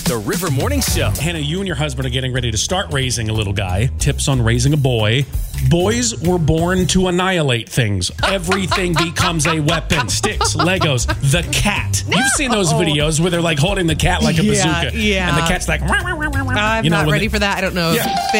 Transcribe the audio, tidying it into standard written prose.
The River Morning Show. Hannah, you and your husband are getting ready to start raising a little guy. Tips on raising a boy. Boys were born to annihilate things. Everything becomes a weapon. Sticks, Legos, the cat. No. You've seen those videos where they're like holding the cat like a bazooka. Yeah. And the cat's like... I'm not ready for that. I don't know. Yeah.